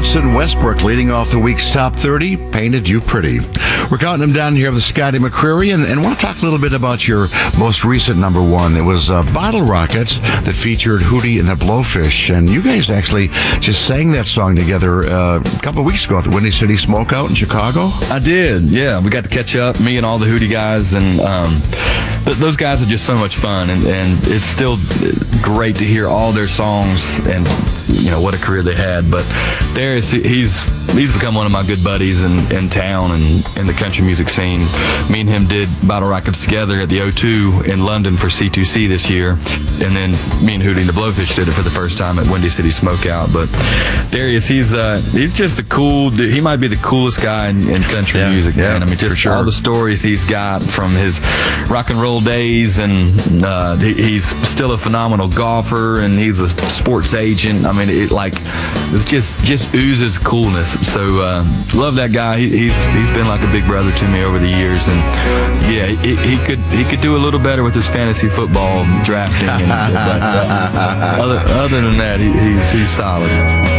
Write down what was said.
Jackson Westbrook leading off the week's top 30, Painted You Pretty. We're counting them down here with Scotty McCreery, and want to talk a little bit about your most recent number one. It was Bottle Rockets that featured Hootie and the Blowfish, and you guys actually just sang that song together a couple of weeks ago at the Windy City Smokeout in Chicago. I did, yeah. We got to catch up, me and all the Hootie guys, and those guys are just so much fun, and it's still great to hear all their songs, and you know what a career they had. But Darius, he's become one of my good buddies in town and in the country music scene. Me and him did Bottle Rockets together at the O2 in London for C2C this year, and then me and Hootie and the Blowfish did it for the first time at Windy City Smokeout. But Darius, he's just a cool dude. He might be the coolest guy in country music, man. I mean, just all the stories he's got from his rock and roll days, and he's still a phenomenal golfer, and he's a sports agent. I mean, it just oozes coolness. So love that guy. He's been like a big brother to me over the years, and yeah, he could do a little better with his fantasy football drafting. But other than that, he's solid.